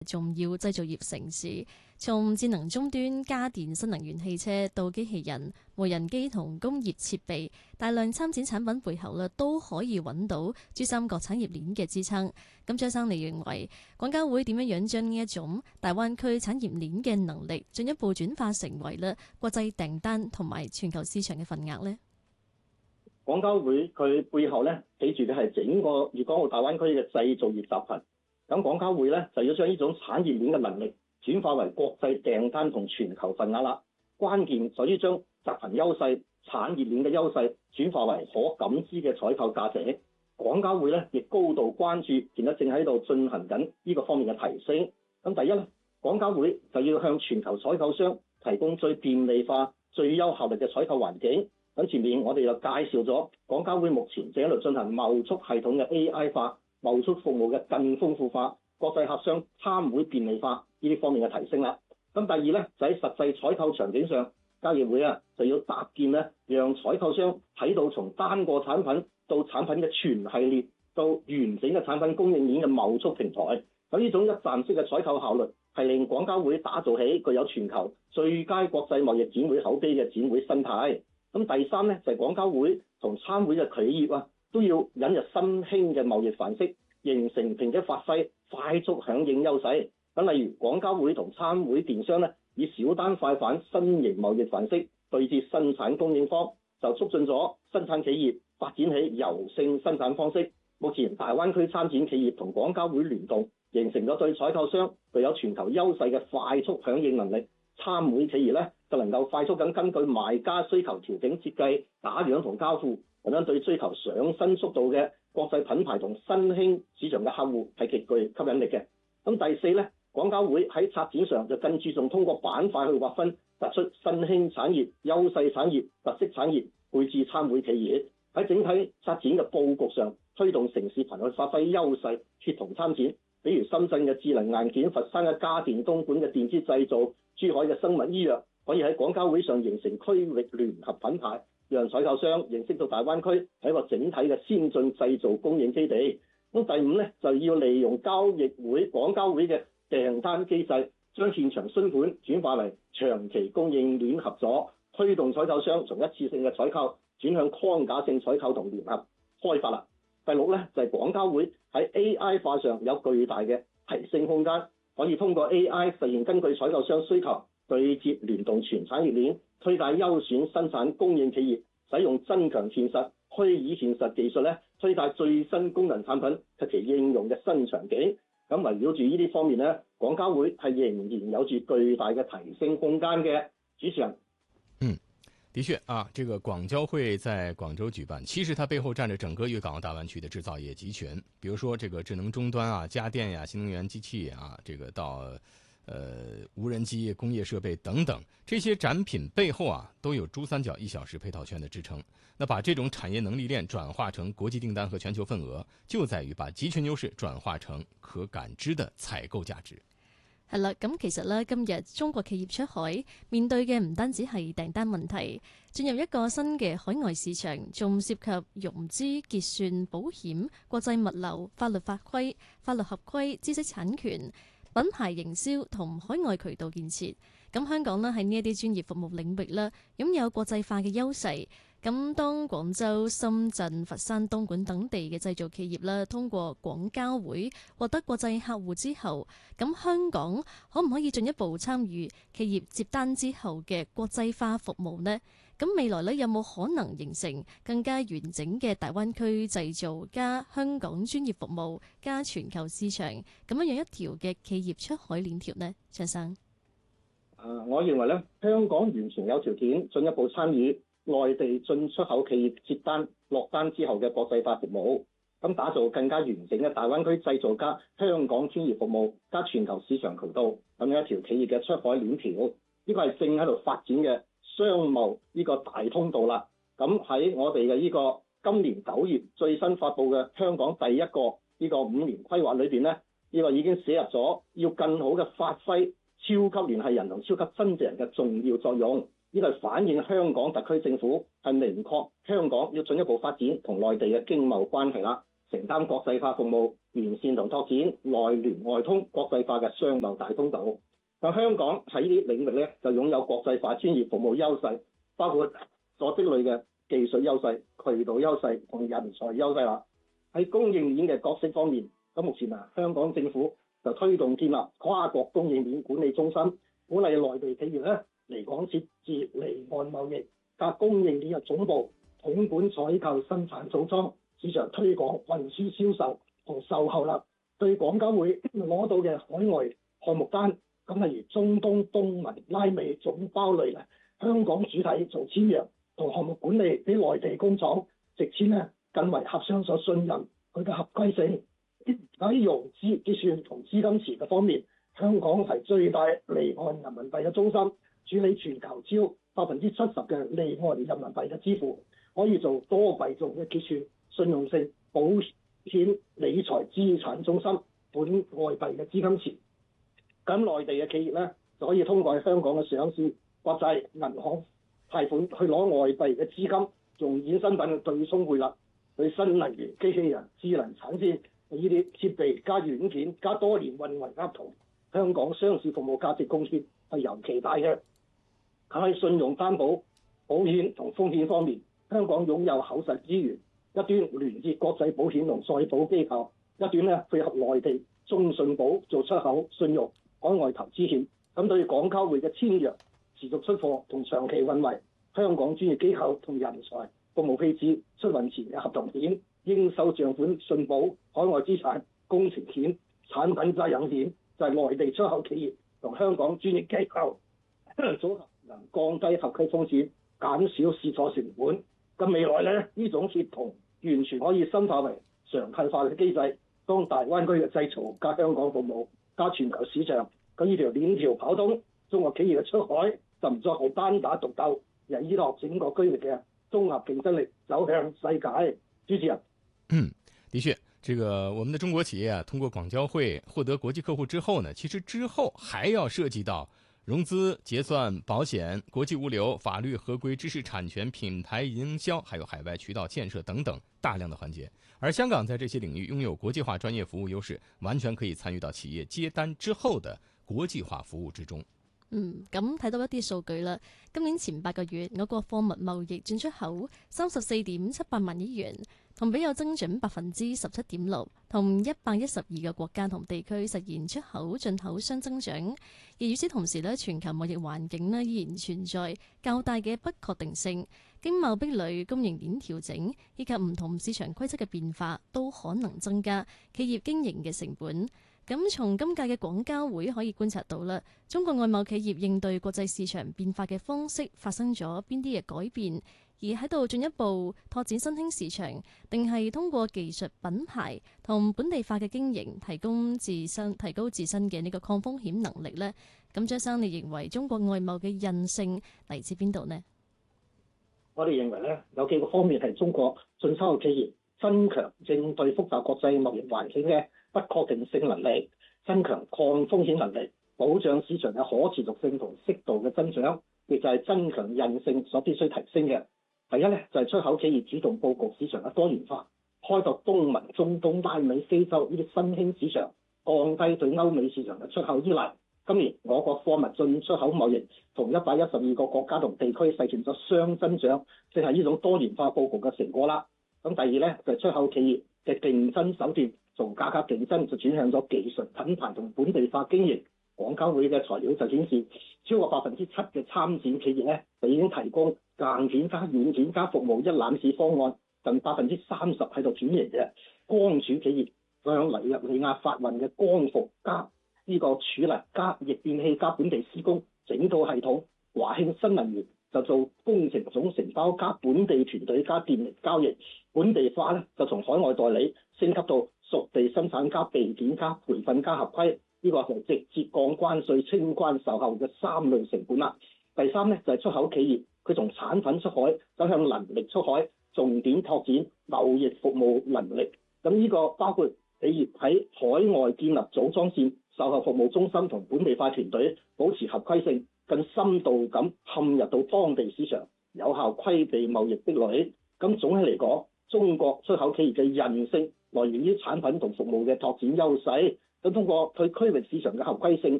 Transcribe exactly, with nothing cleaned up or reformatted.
重要製造業城市，從智能終端、家電、新能源汽車到機器人、無人機同工業設備，大量參展產品背後咧都可以揾到珠三角產業鏈嘅支撐。咁張生，你認為廣交會點樣樣將呢一種大灣區產業鏈嘅能力進一步轉化成為咧國際訂單同埋全球市場嘅份額呢？ 廣交會佢背後咧企住嘅係整個粵港澳大灣區嘅製造業集團。咁廣交會咧就要將呢種產業鏈嘅能力轉化為國際訂單同全球份額啦。關鍵在於將集團優勢、產業鏈嘅優勢轉化為可感知嘅採購價值。廣交會咧亦高度關注，現在正喺度進行緊呢個方面嘅提升。咁第一咧，廣交會就要向全球採購商提供最便利化、最優效率嘅採購環境。咁前面我哋就介紹咗廣交會目前正喺度進行貿促系統嘅 A I 化、貿促服務嘅更豐富化、國際客商參會便利化呢啲方面嘅提升啦。咁第二咧就喺實際採購場景上，交易會啊就要搭建咧，讓採購商睇到從單個產品到產品嘅全系列到完整嘅產品供應鏈嘅貿促平台。咁呢種一站式嘅採購效率係令廣交會打造起具有全球最佳國際貿易展會口碑嘅展會生態。咁第三咧就係廣交會同參會嘅企業啊，都要引入新興嘅貿易範式，形成並且發揮快速響應優勢。咁例如廣交會同參會電商咧，以小單快販新型貿易範式對接生產供應方，就促進咗生產企業發展起柔性生產方式。目前大灣區參展企業同廣交會聯動，形成咗對採購商具有全球優勢嘅快速響應能力。參會企業咧就能夠快速咁根據賣家需求調整設計、打樣同交付，咁樣對追求上新速度嘅國際品牌同新興市場嘅客戶係極具吸引力嘅。咁第四咧，廣交會喺策展上就更注重通過板塊去劃分，突出新興產業、優勢產業、特色產業，配置參會企業。喺整體策展嘅佈局上，推動城市群去發揮優勢，協同參展。比如深圳嘅智能硬件、佛山嘅家電、東莞嘅電子製造、珠海嘅生物醫藥，可以喺廣交會上形成區域聯合品牌，讓採購商認識到大灣區係一個整體嘅先進製造供應基地。咁第五咧，就要利用交易會廣交會嘅訂單機制，將現場新盤轉化為長期供應鏈合作，推動採購商從一次性嘅採購轉向框架性採購同聯合開發啦。第六咧，就係廣交會喺 A I 化上有巨大嘅提升空間，可以通過 A I 實現根據採購商需求對接聯動全產業鏈，推介優選生產供應企業使用增強現實、虛擬現實技術咧，推介最新功能產品及其應用嘅新場景。咁圍繞住呢啲方面咧，廣交會係仍然有住巨大嘅提升空間嘅。主持人， 嗯。的確啊，這個廣交會在廣州舉辦，其實它背後站着整個粵港澳大灣區的製造業集群。比如說這個智能終端啊、家電呀、新能源機器啊，這個到呃無人機、工業設備等等，這些展品背後啊都有珠三角一小時配套券的支撐。那把這種產業能力鏈轉化成國際訂單和全球份額，就在於把集群優勢轉化成可感知的採購價值。 係啦，咁其實咧，今日中國企業出海面對嘅唔單止係訂單問題，進入一個新嘅海外市場，仲涉及融資、結算、保險、國際物流、法律法規、法律合規、知識產權、品牌營銷同海外渠道建設。咁香港呢喺呢一啲專業服務領域呢，擁有國際化嘅優勢。咁當廣州、深圳、佛山、東莞等地嘅製造企業咧，通過廣交會獲得國際客戶之後，咁香港可唔可以進一步參與企業接單之後嘅國際化服務呢？咁未來咧有冇可能形成更加完整嘅大灣區製造加香港專業服務加全球市場咁樣樣一條嘅企業出海鏈條呢？張生， 誒，我認為咧，香港完全有條件進一步參與內地進出口企業接單落單之後嘅國際化服務，咁打造更加完整嘅大灣區製造加香港專業服務加全球市場渠道咁樣一條企業嘅出海鏈條，呢個係正喺度發展嘅商貿呢個大通道啦。咁喺我哋嘅呢個今年九月最新發布嘅香港第一個呢個五年規劃裏邊咧，呢個已經寫入咗要更好嘅發揮超級聯繫人同超級增值人嘅重要作用。呢個係反映香港特區政府係明確香港要進一步發展同內地嘅經貿關係啦。 承擔國際化服務，完善同拓展內聯外通國際化嘅商貿大通道。咁香港喺呢啲領域咧，就擁有國際化專業服務優勢，包括所積累嘅技術優勢、渠道優勢同人才優勢啦。喺供應鏈嘅角色方面，咁目前啊，香港政府就推動建立跨國供應鏈管理中心，鼓勵內地企業咧嚟港設置離岸貿易加供應鏈嘅總部，統管採購、生產、組裝、市場推廣、運輸、銷售同售後啦。對廣交會攞到嘅海外項目單，咁例如中東、東盟、拉美總包類咧，香港主體做簽約同項目管理，俾內地工廠直簽咧，更為合商所信任，佢嘅合規性。喺融資結算同資金池嘅方面，香港係最大離岸人民幣嘅中心，處理全球超百分之七十嘅離岸人民幣嘅支付，可以做多幣種嘅結算、信用性、保險、理財、資產中心、本外幣嘅資金池。咁內地嘅企業咧，就可以通過香港嘅上市、國際銀行貸款去攞外幣嘅資金，用衍生品嘅對沖匯率，對新能源、機器人、智能產線呢啲設備加軟件加多年運維合同，香港上市服務價值貢獻係尤其大嘅。喺信用擔保、保險同風險方面，香港擁有厚實資源，一端連接國際保險同再保機構，一端咧配合內地中信保做出口信用、海外投資險。咁對廣交會嘅簽約、持續出貨同長期運維，香港專業機構同人才服務配置、出運前嘅合同險、應收賬款信保、海外資產工程險、產品責任險，就係、是、內地出口企業同香港專業機構組合，能降低合規風險，減少試錯成本。咁未來咧，呢種協同完全可以深化為常態化嘅機制，當大灣區嘅製造加香港服務加全球市場，咁呢條鏈條跑通，中國企業嘅出海就唔再係單打獨鬥，而係依託整個區域嘅綜合競爭力走向世界。主持人， 嗯，的確，這個我們的中國企業啊，通過廣交會獲得國際客戶之後呢，其實之後還要涉及到融資、結算、保險、國際物流、法律合規、知識產權、品牌營銷，還有海外渠道建設等等大量的環節。而香港在這些領域擁有國際化專業服務優勢，完全可以參與到企業接單之後的國際化服務之中。 嗯，咁睇到一啲數據啦。今年前八個月，我國貨物貿易進出口三十四點七八萬億元，同比有增長百分之十七點六，同一百一十二個國家同地區實現出口進口雙增長。而與此同時呢，全球貿易環境呢依然存在較大嘅不確定性，經貿壁壘、供應鏈調整以及唔同市場規則嘅變化，都可能增加企業經營嘅成本。咁從今屆嘅廣交會可以觀察到啦，中國外貿企業應對國際市場變化嘅方式發生咗邊啲嘅改變，而喺度進一步拓展新興市場，定係通過技術品牌同本地化嘅經營，提供自身提高自身嘅呢個抗風險能力呢？咁張生，你認為中國外貿嘅韌性嚟自邊度呢？ 我哋認為咧，有幾個方面係中國進出口企業增強應對複雜國際貿易環境嘅不確定性能力，增強抗風險能力，保障市場嘅可持續性同適度嘅增長，亦就係增強韌性所必須提升嘅。第一咧，就係、是、出口企業主動佈局市場嘅多元化，開拓東盟、中東、拉美、非洲呢啲新興市場，降低對歐美市場嘅出口依賴。今年我國貨物進出口貿易同一百一十二個國家同地區實現咗雙增長，正係呢種多元化佈局嘅成果啦。咁第二咧，就係、是、出口企業嘅競爭手段，從價格競爭就轉向咗技術品牌同本地化經營。廣交會嘅材料就顯示，超過百分之七嘅參展企業咧，就已經提供硬件加軟件加服務一攬子方案，近百分之三十喺度轉型嘅。光儲企業向尼日利亞發運嘅光伏加呢個儲能加逆變器加本地施工整套系統。華興新能源就做工程總承包加本地團隊加電力交易。本地化咧就從海外代理升級到屬地生產加備件加培訓加合規。呢個係直接降關稅、清關售後嘅三類成本啦。第三咧就係、是、出口企業，佢從產品出海走向能力出海，重點拓展貿易服務能力。咁呢個包括企業喺海外建立組裝線、售後服務中心同本地化團隊，保持合規性，更深度咁嵌入到當地市場，有效規避貿易壁壘。咁總體嚟講，中國出口企業嘅韌性來源於產品同服務嘅拓展優勢，咁通過對區域市場嘅合規性